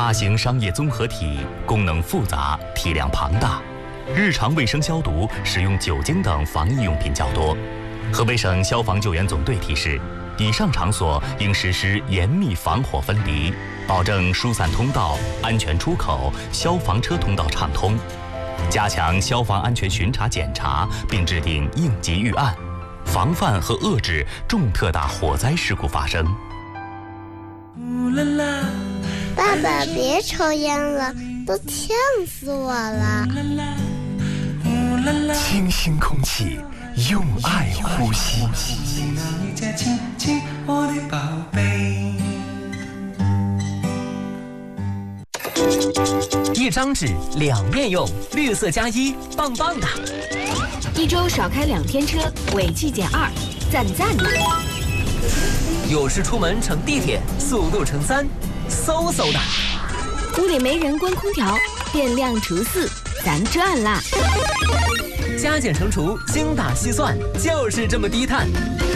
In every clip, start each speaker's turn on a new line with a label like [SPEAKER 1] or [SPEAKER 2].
[SPEAKER 1] 大型商业综合体，功能复杂，体量庞大，日常卫生消毒使用酒精等防疫用品较多。河北省消防救援总队提示，以上场所应实施严密防火分离，保证疏散通道、安全出口、消防车通道畅通，加强消防安全巡查检查，并制定应急预案，防范和遏制重特大火灾事故发生。
[SPEAKER 2] 爸爸，别抽烟了，都呛死我了。
[SPEAKER 3] 清新空气，用爱呼吸。
[SPEAKER 4] 一张纸两面用，绿色加一，棒棒的。
[SPEAKER 5] 一周少开2天车，违纪减2，赞赞的。
[SPEAKER 4] 有时出门乘地铁，速度乘3，嗖嗖的。
[SPEAKER 5] 屋里没人关空调，电量除4，咱赚啦。
[SPEAKER 4] 加减乘除，精打细算，就是这么低碳。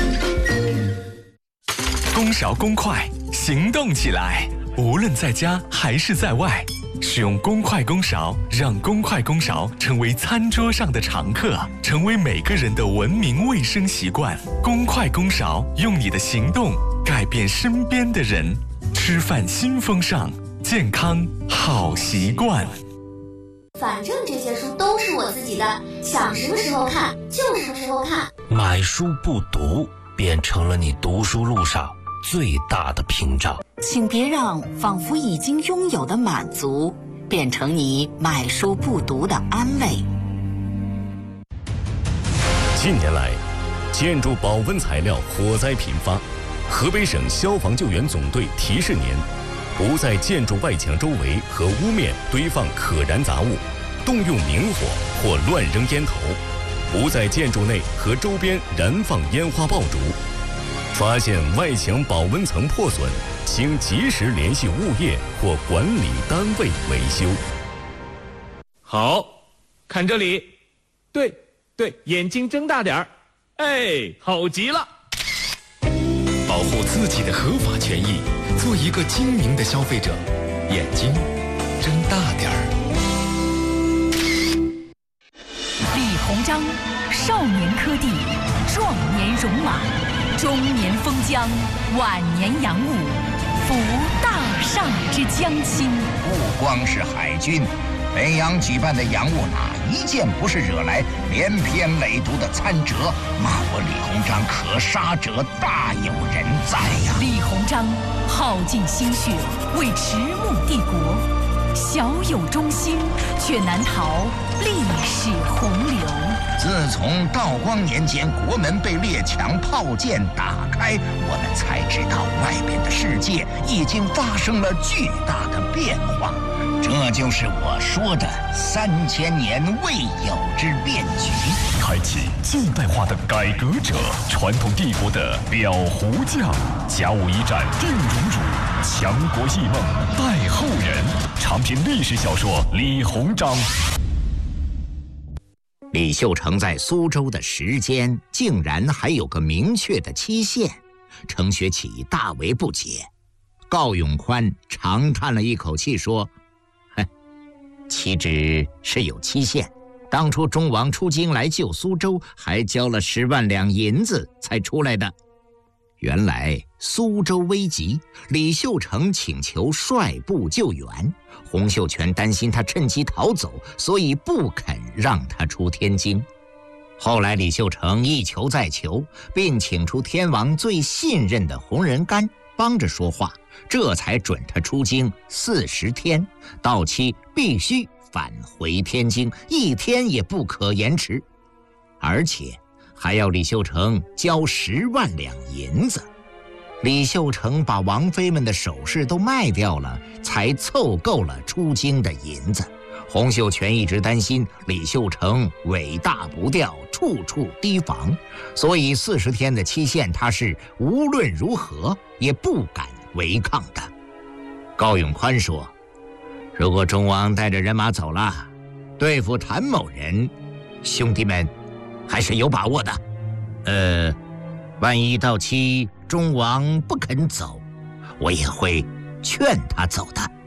[SPEAKER 3] 公勺公筷，行动起来！无论在家还是在外，使用公筷公勺，让公筷公勺成为餐桌上的常客，成为每个人的文明卫生习惯。公筷公勺，用你的行动改变身边的人。吃饭新风尚，健康好习惯。
[SPEAKER 6] 反正这些书都是我自己的，想什么时候看就什么时候看。
[SPEAKER 7] 买书不读，变成了你读书路上最大的屏障。
[SPEAKER 8] 请别让仿佛已经拥有的满足，变成你买书不读的安慰。
[SPEAKER 9] 近年来，建筑保温材料火灾频发，河北省消防救援总队提示您：不在建筑外墙周围和屋面堆放可燃杂物，动用明火或乱扔烟头；不在建筑内和周边燃放烟花爆竹。发现外墙保温层破损，请及时联系物业或管理单位维修。
[SPEAKER 10] 好，看这里，对，眼睛睁大点儿，哎，好极了！
[SPEAKER 3] 保护自己的合法权益，做一个精明的消费者，眼睛睁大点儿。
[SPEAKER 11] 李鸿章，少年科第，壮年戎马，中年封疆，晚年洋务，服大厦之将倾。
[SPEAKER 12] 不光是海军，北洋举办的洋务哪一件不是惹来连篇累牍的参折？骂我李鸿章可杀者大有人在呀！
[SPEAKER 11] 李鸿章耗尽心血为迟暮帝国，小有忠心，却难逃历史洪流。
[SPEAKER 12] 自从道光年间国门被列强炮舰打开，我们才知道外边的世界已经发生了巨大的变化。这就是我说的3000年未有之变局，
[SPEAKER 3] 开启近代化的改革者，传统帝国的裱糊匠，甲午一战定荣辱，强国异梦待后人。长篇历史小说《李鸿章》。
[SPEAKER 12] 李秀成在苏州的时间竟然还有个明确的期限，程学启大为不解。高永宽长叹了一口气说：岂止是有期限，当初忠王出京来救苏州，还交了10万两银子才出来的。原来苏州危急，李秀成请求率部救援，洪秀全担心他趁机逃走，所以不肯让他出天津。后来李秀成一求再求，并请出天王最信任的洪仁玕帮着说话，这才准他出京40天，到期必须返回天津，1天也不可延迟，而且还要李秀成交10万两银子。李秀成把王妃们的首饰都卖掉了，才凑够了出京的银子。洪秀全一直担心李秀成尾大不掉，处处提防，所以40天的期限他是无论如何也不敢违抗的。高永宽说，如果忠王带着人马走了，对付谭某人，兄弟们还是有把握的。万一到期忠王不肯走，我也会劝他走的。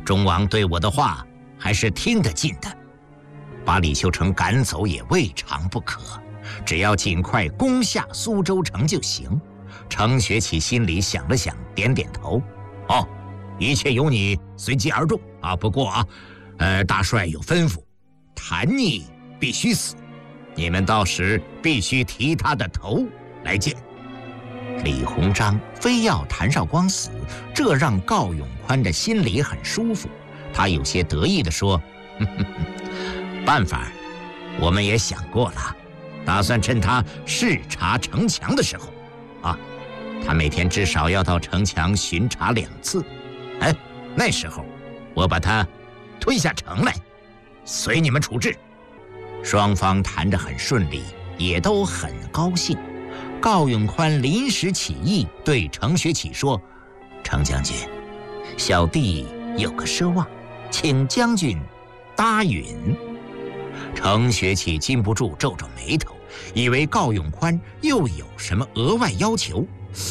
[SPEAKER 12] 忠王对我的话还是听得进的，把李秀成赶走也未尝不可，只要尽快攻下苏州城就行。程学启心里想了想，点点头。哦，一切由你随机而动啊。不过大帅有吩咐，谭逆必须死，你们到时必须提他的头来见。李鸿章非要谭绍光死，这让高永宽的心里很舒服。他有些得意地说：“办法我们也想过了，打算趁他视察城墙的时候，他每天至少要到城墙巡查2次。那时候我把他推下城来，随你们处置。”双方谈得很顺利，也都很高兴。高永宽临时起意对程学启说：“程将军，小弟有个奢望，请将军答允。”程学启禁不住皱皱眉头，以为高永宽又有什么额外要求。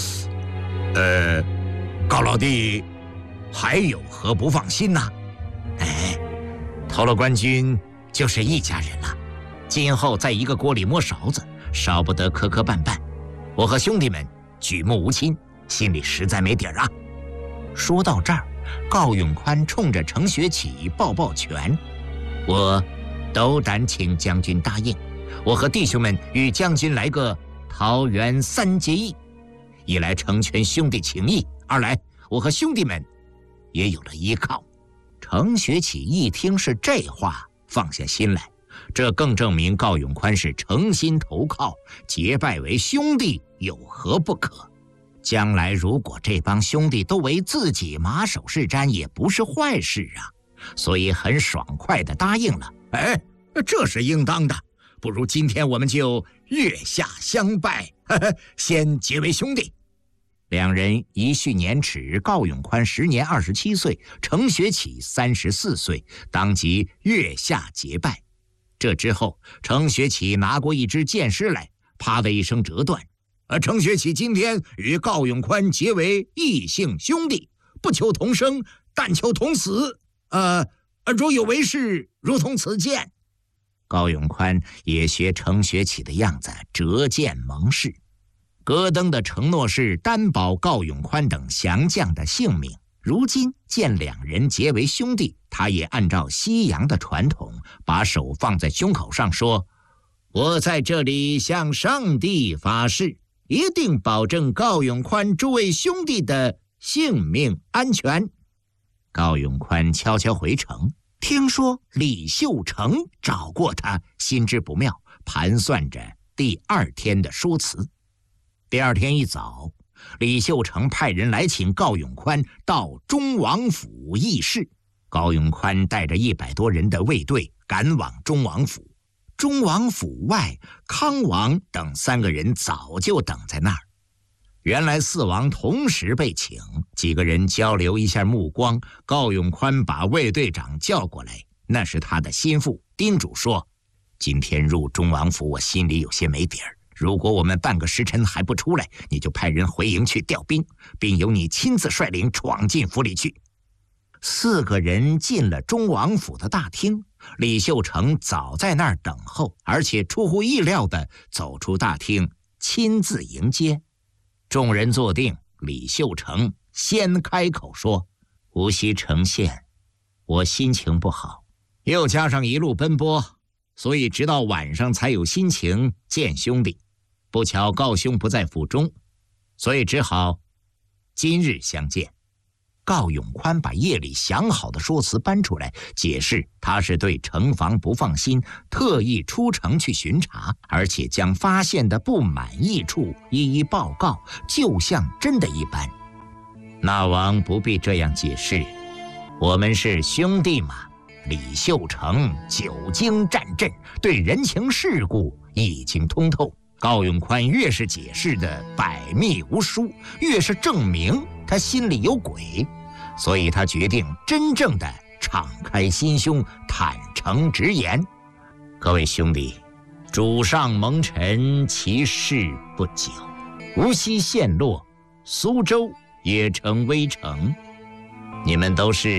[SPEAKER 12] 高老弟还有何不放心呢？投了官军就是一家人了，今后在一个锅里摸勺子，少不得磕磕绊绊。我和兄弟们举目无亲，心里实在没底儿啊。说到这儿，高永宽冲着程学启抱抱拳：“我斗胆请将军答应，我和弟兄们与将军来个桃园3结义，一来成全兄弟情谊，二来我和兄弟们也有了依靠。”程学启一听是这话，放下心来，这更证明高永宽是诚心投靠，结拜为兄弟有何不可？将来如果这帮兄弟都为自己马首是瞻，也不是坏事啊。所以很爽快地答应了。这是应当的，不如今天我们就月下相拜，先结为兄弟。两人一续年齿，高永宽时年27岁，程学启34岁，当即月下结拜。这之后，程学启拿过一支箭矢来，啪的一声折断。程学启今天与高永宽结为异姓兄弟，不求同生，但求同死。如有为事，如同此剑。高永宽也学程学启的样子，折剑盟誓。戈登的承诺是担保高永宽等降将的性命。如今见两人结为兄弟，他也按照西洋的传统，把手放在胸口上说：“我在这里向上帝发誓，一定保证高永宽诸位兄弟的性命安全。”高永宽悄悄回城，听说李秀成找过他，心知不妙，盘算着第2天的说辞。第2天一早，李秀成派人来请高永宽到忠王府议事。高永宽带着100多人的卫队赶往忠王府。忠王府外，康王等3个人早就等在那儿。原来4王同时被请，几个人交流一下目光，高永宽把卫队长叫过来，那是他的心腹，叮嘱说：“今天入忠王府，我心里有些没底儿。如果我们半个时辰还不出来，你就派人回营去调兵，并由你亲自率领闯进府里去。”4个人进了忠王府的大厅，李秀成早在那儿等候，而且出乎意料地走出大厅，亲自迎接。众人坐定，李秀成先开口说：“无锡城县，我心情不好，又加上一路奔波，所以直到晚上才有心情见兄弟。不巧高兄不在府中，所以只好今日相见。”高永宽把夜里想好的说辞搬出来，解释他是对城防不放心，特意出城去巡查，而且将发现的不满意处一一报告，就像真的一般。那王不必这样解释，我们是兄弟嘛。李秀成久经战阵，对人情世故已经通透。高永宽越是解释的百密无疏，越是证明他心里有鬼，所以他决定真正的敞开心胸，坦诚直言：“各位兄弟，主上蒙尘，其事不久，无锡陷落，苏州也成危城。你们都是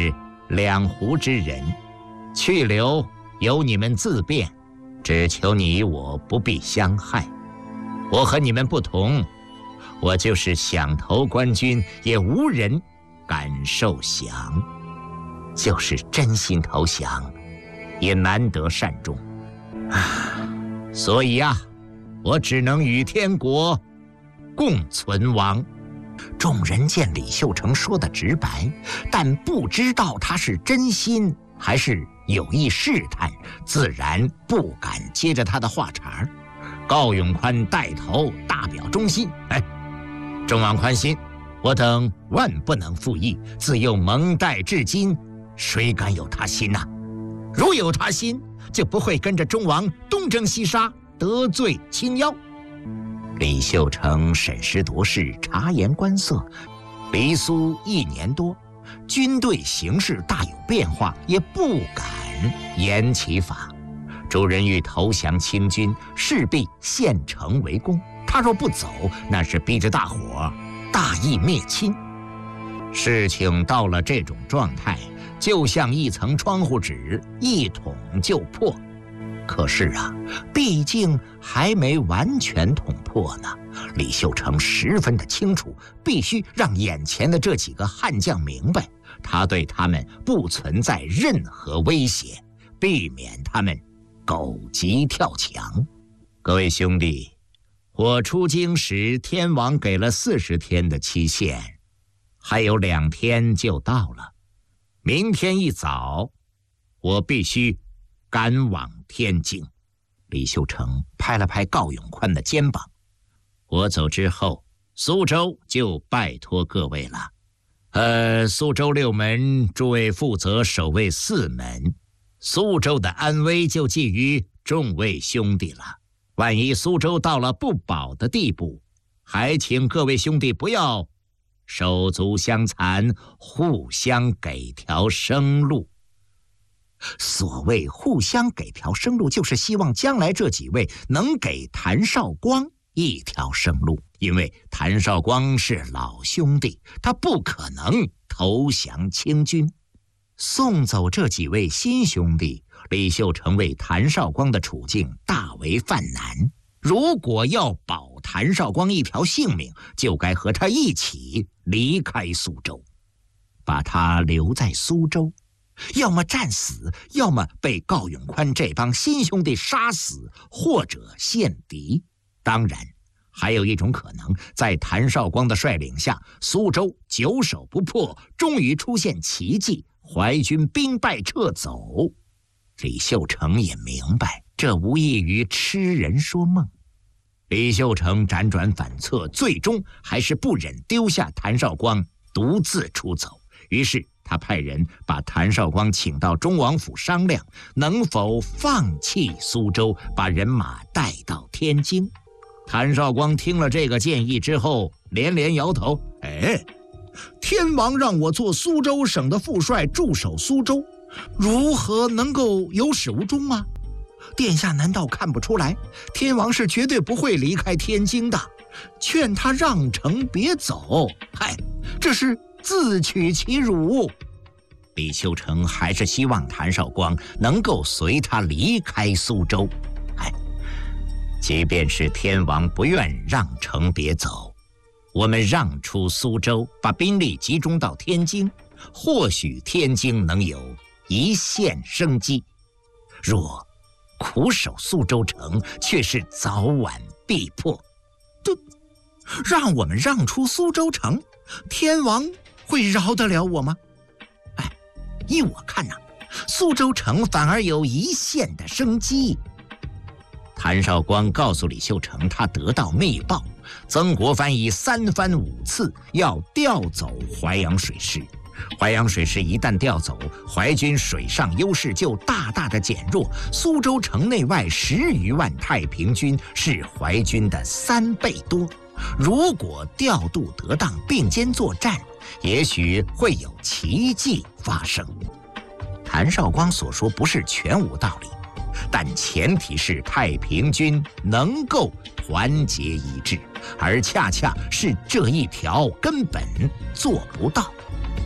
[SPEAKER 12] 两湖之人，去留由你们自便，只求你我不必相害。我和你们不同，我就是想投官军，也无人敢受降；就是真心投降，也难得善终。所以啊，我只能与天国共存亡。众人见李秀成说的直白，但不知道他是真心还是有意试探，自然不敢接着他的话茬。高永宽带头大表忠心，众望宽心，我等万不能负义，自幼蒙戴至今，谁敢有他心呐？如有他心，就不会跟着忠王东征西杀，得罪亲妖。李秀成审时度势，察言观色，离苏1年多，军队形势大有变化，也不敢严其法。诸人欲投降清军，势必献城为攻。他若不走，那是逼着大伙大义灭亲。事情到了这种状态，就像一层窗户纸，一捅就破。可是啊，毕竟还没完全捅破呢。李秀成十分的清楚，必须让眼前的这几个悍将明白，他对他们不存在任何威胁，避免他们狗急跳墙。各位兄弟，我出京时，天王给了40天的期限，还有2天就到了。明天一早，我必须赶往天津。李秀成拍了拍高永宽的肩膀，我走之后，苏州就拜托各位了。苏州6门，诸位负责守卫4门，苏州的安危就寄于众位兄弟了。万一苏州到了不保的地步，还请各位兄弟不要手足相残，互相给条生路。所谓互相给条生路，就是希望将来这几位能给谭绍光一条生路，因为谭绍光是老兄弟，他不可能投降清军。送走这几位新兄弟，李秀成为谭绍光的处境大为犯难。如果要保谭绍光一条性命，就该和他一起离开苏州，把他留在苏州，要么战死，要么被高永宽这帮新兄弟杀死，或者陷敌。当然还有一种可能，在谭绍光的率领下，苏州久守不破，终于出现奇迹，淮军兵败撤走。李秀成也明白，这无异于痴人说梦。李秀成辗转反侧，最终还是不忍丢下谭绍光独自出走，于是他派人把谭绍光请到忠王府商量，能否放弃苏州，把人马带到天津。谭绍光听了这个建议之后，连连摇头：天王让我做苏州省的副帅，驻守苏州，如何能够有始无终啊？殿下难道看不出来，天王是绝对不会离开天津的？劝他让城别走，这是自取其辱。李秀成还是希望谭绍光能够随他离开苏州。即便是天王不愿让城别走，我们让出苏州，把兵力集中到天津，或许天津能有一线生机。若苦守苏州城，却是早晚必破。让我们让出苏州城，天王会饶得了我吗？依我看苏州城反而有一线的生机。谭绍光告诉李秀成，他得到密报，曾国藩已3番5次要调走淮阳水师。淮阳水师一旦调走，淮军水上优势就大大的减弱。苏州城内外10余万太平军是淮军的3倍多。如果调度得当，并肩作战，也许会有奇迹发生。谭绍光所说不是全无道理，但前提是太平军能够团结一致，而恰恰是这一条根本做不到。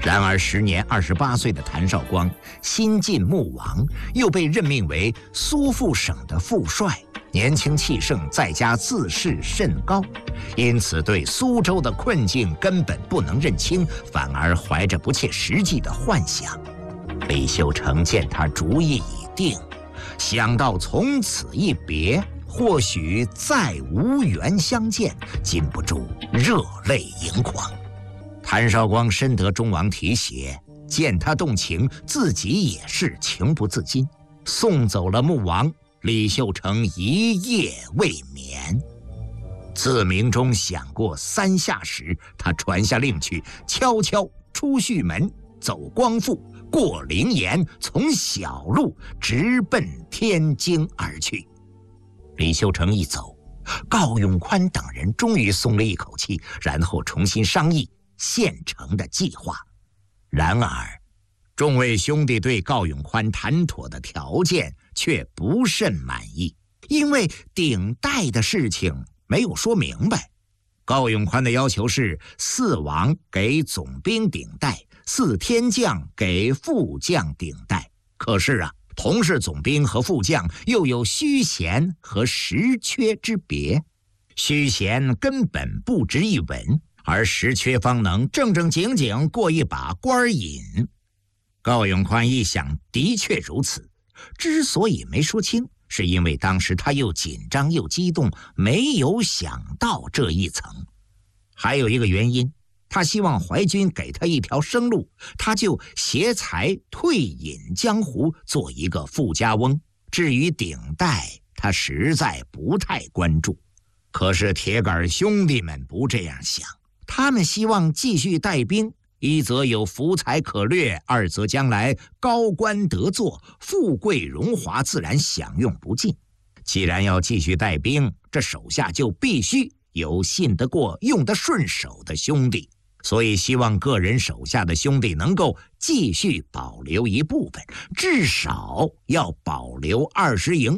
[SPEAKER 12] 然而时年28岁的谭绍光新晋穆王，又被任命为苏副省的副帅，年轻气盛，再加自视甚高，因此对苏州的困境根本不能认清，反而怀着不切实际的幻想。李秀成见他主意已定，想到从此一别，或许再无缘相见，禁不住热泪盈眶。谭绍光深得忠王提携，见他动情，自己也是情不自禁，送走了穆王。李秀成一夜未眠。自明中响过3下时，他传下令去，悄悄出胥门，走光复，过灵岩，从小路直奔天津而去。李秀成一走，高永宽等人终于松了一口气，然后重新商议现成的计划。然而众位兄弟对高永宽谈妥的条件却不甚满意，因为顶戴的事情没有说明白。高永宽的要求是4王给总兵顶戴，4天将给副将顶戴。可是同是总兵和副将又有虚衔和实缺之别，虚衔根本不值一文，而实缺方能正正经经过一把官瘾。高永宽一想，的确如此。之所以没说清，是因为当时他又紧张又激动，没有想到这一层。还有一个原因，他希望淮军给他一条生路，他就携才退隐江湖，做一个富家翁。至于顶戴，他实在不太关注。可是铁杆兄弟们不这样想，他们希望继续带兵，一则有福财可掠，二则将来高官得坐，富贵荣华自然享用不尽。既然要继续带兵，这手下就必须有信得过、用得顺手的兄弟，所以希望个人手下的兄弟能够继续保留一部分，至少要保留20营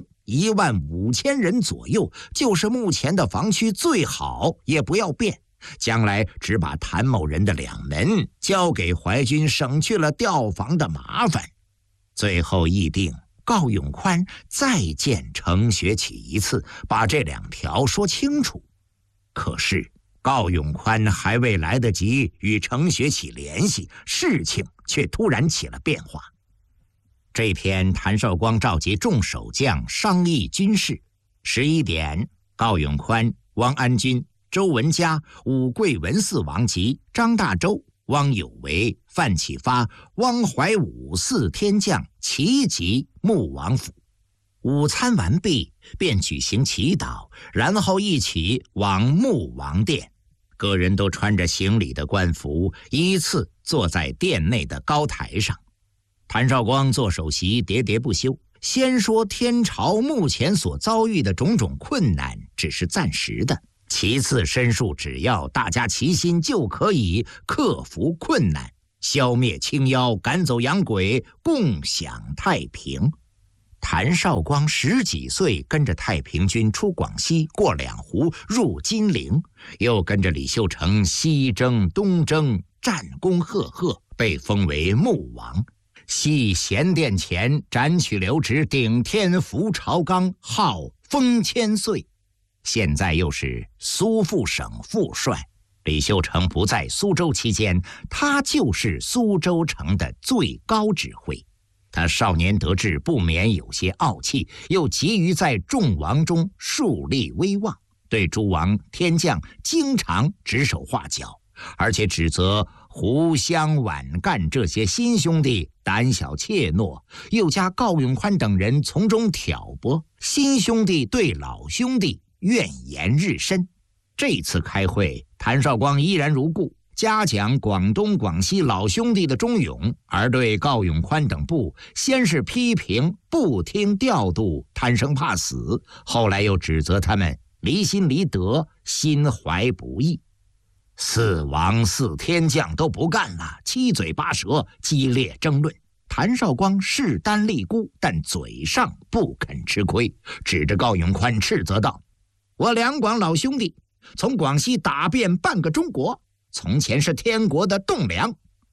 [SPEAKER 12] ，15000人左右，就是目前的防区最好也不要变。将来只把谭某人的2门交给淮军，省去了调防的麻烦。最后议定高永宽再见程学启一次，把这2条说清楚。可是高永宽还未来得及与程学启联系，事情却突然起了变化。这天谭绍光召集众守将商议军事，11点，高永宽、汪安君、周文嘉、武贵文4王及张大洲、汪有为、范启发、汪怀武4天将齐集穆王府。午餐完毕，便举行祈祷，然后一起往穆王殿。个人都穿着行礼的官服，依次坐在殿内的高台上。谭绍光做首席，喋喋不休，先说天朝目前所遭遇的种种困难只是暂时的，其次申述只要大家齐心，就可以克服困难，消灭青妖，赶走洋鬼，共享太平。谭绍光10几岁，跟着太平军出广西，过两湖，入金陵，又跟着李秀成西征东征，战功赫赫，被封为穆王。系咸殿前斩取留职，顶天扶朝纲，号封千岁。现在又是苏副省副帅。李秀成不在苏州期间，他就是苏州城的最高指挥。他少年得志，不免有些傲气，又急于在众王中树立威望，对诸王天将经常指手画脚，而且指责胡襄、宛干这些新兄弟胆小怯懦，又加高永宽等人从中挑拨，新兄弟对老兄弟怨言日深。这次开会，谭绍光依然如故，嘉奖广东广西老兄弟的忠勇，而对高永宽等部先是批评不听调度，贪生怕死，后来又指责他们离心离德，心怀不义。4王4天将都不干了，七嘴八舌，激烈争论。谭绍光势单力孤，但嘴上不肯吃亏，指着高永宽斥责道：我两广老兄弟从广西打遍半个中国，从前是天国的栋梁，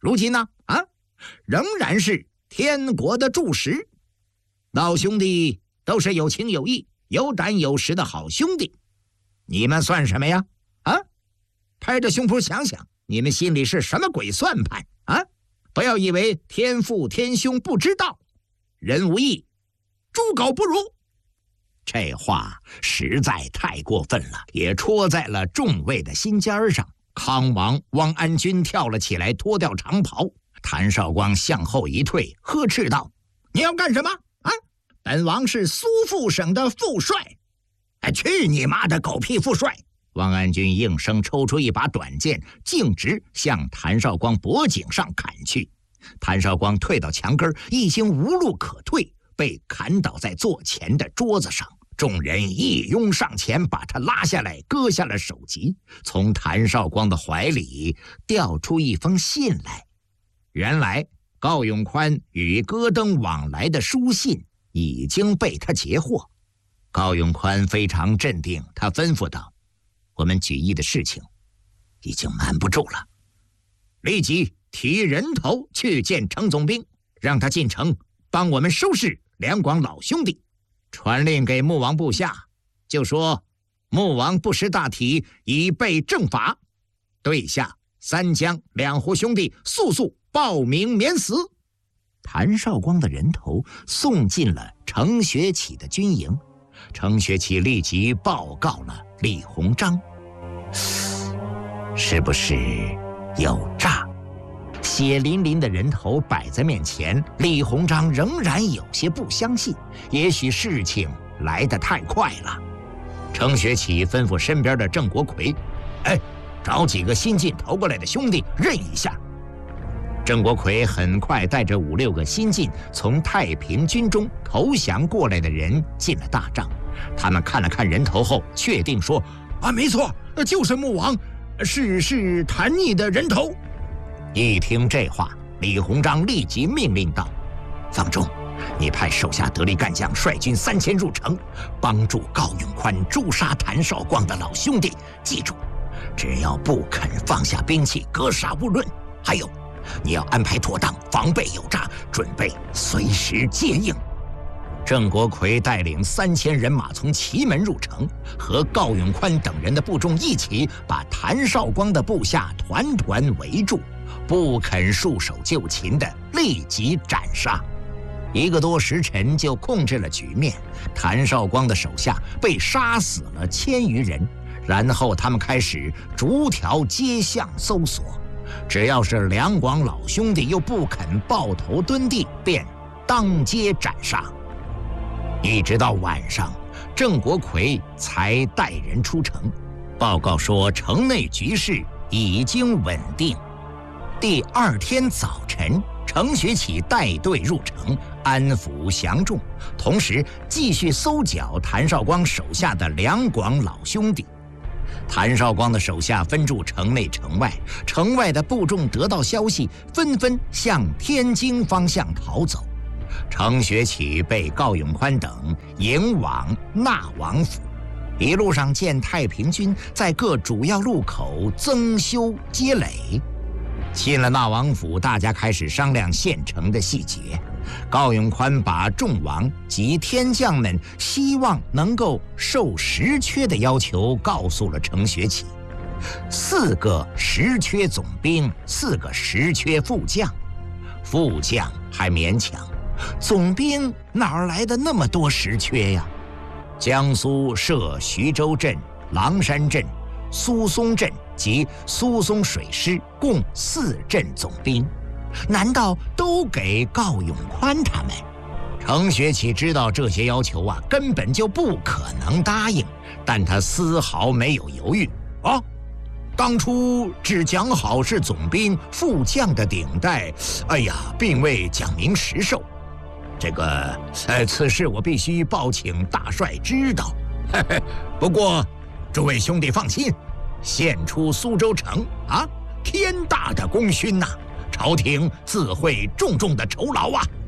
[SPEAKER 12] 如今呢，仍然是天国的柱石。老兄弟都是有情有义、有胆有识的好兄弟，你们算什么呀？拍着胸脯想想，你们心里是什么鬼算盘啊？不要以为天父天兄不知道，人无义，猪狗不如。这话实在太过分了，也戳在了众位的心尖上。康王汪安君跳了起来，脱掉长袍。谭绍光向后一退，呵斥道：“你要干什么啊？本王是苏副省的副帅。”去你妈的狗屁副帅！汪安君应声抽出一把短剑，径直向谭绍光脖颈上砍去。谭绍光退到墙根，已经无路可退，被砍倒在座前的桌子上。众人一拥上前，把他拉下来，割下了首级，从谭绍光的怀里调出一封信来。原来高永宽与戈登往来的书信已经被他截获。高永宽非常镇定，他吩咐道：“我们举义的事情已经瞒不住了，立即提人头去见程总兵，让他进城帮我们收拾两广老兄弟，传令给穆王部下，就说穆王不识大体，已被正法，对下三江两湖兄弟速速报名免死。”谭绍光的人头送进了程学启的军营。程学启立即报告了李鸿章。是不是有诈？血淋淋的人头摆在面前，李鸿章仍然有些不相信，也许事情来得太快了。程学启吩咐身边的郑国奎：“找几个新进投过来的兄弟认一下。”郑国奎很快带着5、6个新进从太平军中投降过来的人进了大帐。他们看了看人头后，确定说：“没错，就是穆王，是谭逆的人头。”一听这话，李鸿章立即命令道：“方仲，你派手下得力干将率军3000入城，帮助高永宽诛杀谭绍光的老兄弟。记住，只要不肯放下兵器，格杀勿论。还有，你要安排妥当，防备有诈，准备随时接应。”郑国奎带领3000人马从祁门入城，和高永宽等人的部众一起把谭绍光的部下团团围住，不肯束手就擒的立即斩杀。1个多时辰就控制了局面，谭绍光的手下被杀死了1000余人，然后他们开始逐条街巷搜索，只要是两广老兄弟又不肯抱头蹲地，便当街斩杀。一直到晚上，郑国奎才带人出城，报告说城内局势已经稳定。第2天早晨，程学启带队入城，安抚降众，同时继续搜剿谭绍光手下的两广老兄弟。谭绍光的手下分驻城内城外，城外的部众得到消息，纷纷向天津方向逃走。程学启被高永宽等迎往纳王府，一路上见太平军在各主要路口增修街垒。进了纳王府，大家开始商量县城的细节。高永宽把众王及天将们希望能够受实缺的要求告诉了程学启：4个实缺总兵，4个实缺副将。副将还勉强，总兵哪儿来的那么多实缺呀？江苏设徐州镇、狼山镇、苏松镇及苏松水师共4镇总兵，难道都给高永宽他们？程学启知道这些要求根本就不可能答应，但他丝毫没有犹豫。当初只讲好是总兵、副将的顶戴，并未讲明实授。此事我必须报请大帅知道。不过，诸位兄弟放心，献出苏州城天大的功勋呐，朝廷自会重重的酬劳啊。